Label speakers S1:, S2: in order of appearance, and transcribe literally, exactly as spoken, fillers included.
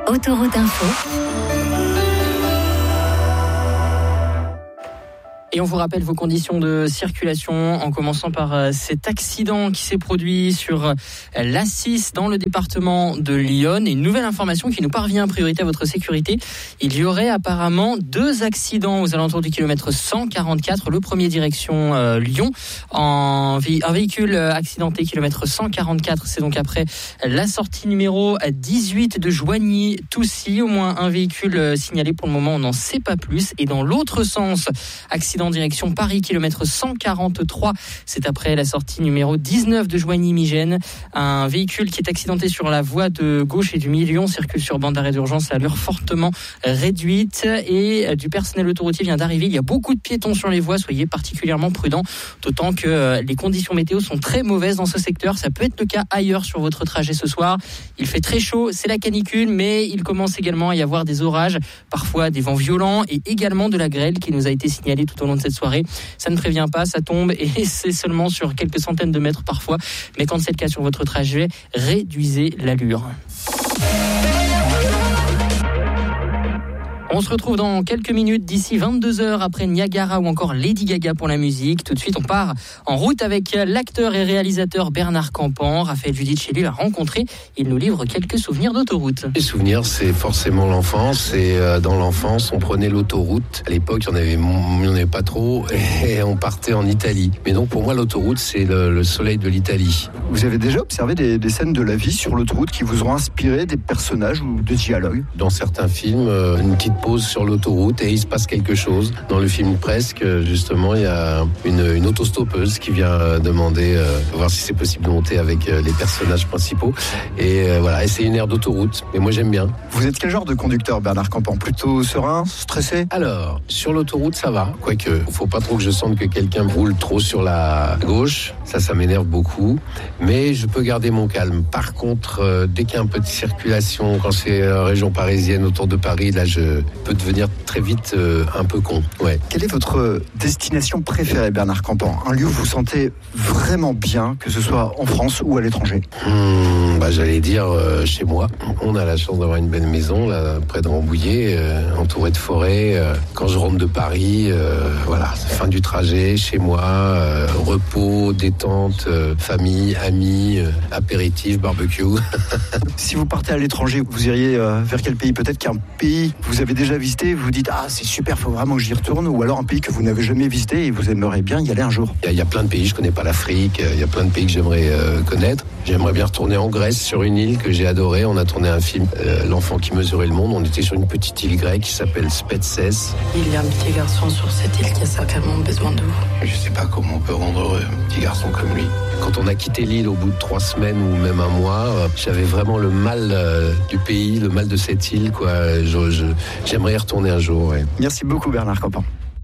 S1: Autoroute Info.
S2: Et on vous rappelle vos conditions de circulation en commençant par cet accident qui s'est produit sur l'A six dans le département de Lyon. Et une nouvelle information qui nous parvient, priorité à votre sécurité. Il y aurait apparemment deux accidents aux alentours du kilomètre cent quarante-quatre. Le premier direction euh, Lyon, en vé- un véhicule accidenté kilomètre cent quarante-quatre. C'est donc après la sortie numéro dix-huit de Joigny-Toussy. Au moins un véhicule signalé, pour le moment on n'en sait pas plus. Et dans l'autre sens, accident en direction Paris, kilomètre cent quarante-trois. C'est après la sortie numéro dix-neuf de Joigny-Migène. Un véhicule qui est accidenté sur la voie de gauche et du milieu. On circule sur bande d'arrêt d'urgence à allure fortement réduite. Et du personnel autoroutier vient d'arriver. Il y a beaucoup de piétons sur les voies. Soyez particulièrement prudents. D'autant que les conditions météo sont très mauvaises dans ce secteur. Ça peut être le cas ailleurs sur votre trajet ce soir. Il fait très chaud, c'est la canicule, mais il commence également à y avoir des orages, parfois des vents violents et également de la grêle qui nous a été signalée tout au long de cette soirée. Ça ne prévient pas, ça tombe et c'est seulement sur quelques centaines de mètres parfois. Mais quand c'est le cas sur votre trajet, réduisez l'allure. On se retrouve dans quelques minutes, d'ici vingt-deux heures, après Niagara ou encore Lady Gaga pour la musique. Tout de suite, on part en route avec l'acteur et réalisateur Bernard Campan. Raphaël Giudicelli l'a rencontré. Il nous livre quelques souvenirs d'autoroute.
S3: Les souvenirs, c'est forcément l'enfance. Et dans l'enfance, on prenait l'autoroute. À l'époque, il n'y en avait, il y en avait pas trop. Et on partait en Italie. Mais donc, pour moi, l'autoroute, c'est le, le soleil de l'Italie.
S4: Vous avez déjà observé des, des scènes de la vie sur l'autoroute qui vous ont inspiré des personnages ou des dialogues?
S3: Dans certains films, une petite pause sur l'autoroute et il se passe quelque chose. Dans le film Presque, justement, il y a une, une autostoppeuse qui vient demander euh, voir si c'est possible de monter avec euh, les personnages principaux. Et euh, voilà, et c'est une aire d'autoroute. Et moi, j'aime bien.
S4: Vous êtes quel genre de conducteur, Bernard Campan? Plutôt serein, stressé?
S3: Alors, sur l'autoroute, ça va. Quoique, faut pas trop que je sente que quelqu'un roule trop sur la gauche. Ça, ça m'énerve beaucoup. Mais je peux garder mon calme. Par contre, euh, dès qu'il y a un peu de circulation, quand c'est euh, région parisienne autour de Paris, là, je peux devenir très vite euh, un peu con. Ouais.
S4: Quelle est votre destination préférée, Bernard Campan? Un lieu où vous vous sentez vraiment bien, que ce soit en France ou à l'étranger?
S3: Mmh, bah, j'allais dire euh, chez moi. On a la chance d'avoir une belle maison là, près de Rambouillet, euh, entourée de forêts. Euh, quand je rentre de Paris, euh, voilà, fin du trajet, chez moi, euh, repos, détente, euh, famille, amis, euh, apéritif, barbecue.
S4: Si vous partez à l'étranger, vous iriez euh, vers quel pays? Peut-être qu'un pays que vous avez déjà visité, vous vous dites ah c'est super, faut vraiment que j'y retourne, ou alors un pays que vous n'avez jamais visité et vous aimeriez bien y aller un jour.
S3: Il y, y a plein de pays, je connais pas l'Afrique, il y a plein de pays que j'aimerais euh, connaître. J'aimerais bien retourner en Grèce, sur une île que j'ai adorée. On a tourné un film, euh, L'enfant qui mesurait le monde. On était sur une petite île grecque qui s'appelle Spetses.
S5: Il y a un petit garçon sur cette île qui a certainement besoin de vous.
S3: Je sais pas comment on peut rendre heureux un petit garçon comme lui. Quand on a quitté l'île au bout de trois semaines ou même un mois, euh, j'avais vraiment le mal euh, du pays, le mal de cette île, quoi. Je, je, j'aimerais y retourner un jour, ouais.
S4: Merci beaucoup, Bernard Campan.